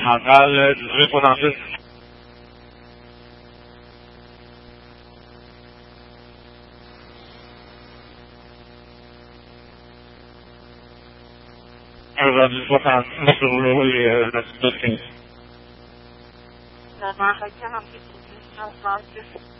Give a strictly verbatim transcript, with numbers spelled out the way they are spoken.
قال ريكونانس هذا بالفقط مسؤول هو اللي ما حكينا في